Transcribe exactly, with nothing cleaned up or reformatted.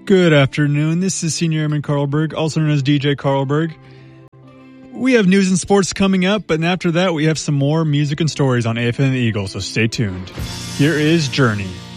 Good afternoon. This is Senior Airman Carlberg, also known as D J Carlberg. We have news and sports coming up, but after that we have some more music and stories on A F M The Eagle, so stay tuned. Here is Journey.